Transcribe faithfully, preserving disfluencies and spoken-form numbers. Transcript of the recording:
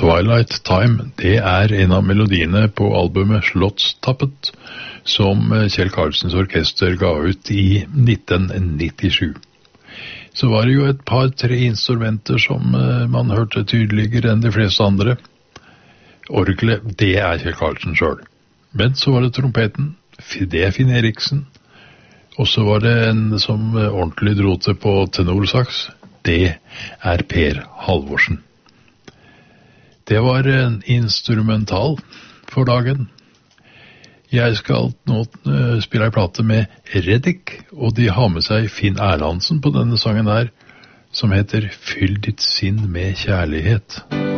Twilight Time, det er en av melodiene på albumet Slottstappet, som Kjell Karlsens orkester ga ut i nitten nittisju. Så var det jo et par-tre instrumenter som man hørte tydeligere enn de fleste andre. Orgelet, det er Kjell Karlsen selv. Men så var det trompeten, det er Finn Eriksen. Og så var det en som ordentlig dro til på tenorsaks, det er Per Halvorsen. Det var en instrumental for dagen. Jeg skal nå uh, spille en plate med Reddik, og de har med seg Finn Erlandsen på denne sangen her, som heter Fyll ditt sinn med kjærlighet.